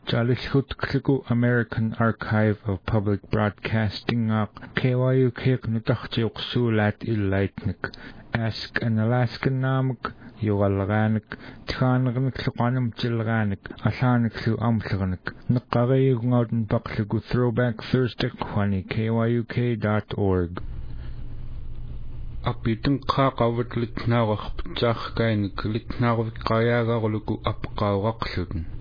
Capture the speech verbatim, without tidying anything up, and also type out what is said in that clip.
Jalishutklegu American Archive of Public Broadcasting ak K Y U K nutarchiuqsuulaat illaitnik Ask an Alaskan namuk yugalgaanik tkhaanernikluqanam tilgaanik allaaniklu amllernik neqqariugungauten paqlugu Throwback Thursday qwani K Y U K dot org. Apitin qaaqavut litnaaqarpitsaarkainik litnaarviqqayaagaarluku apqauraqluten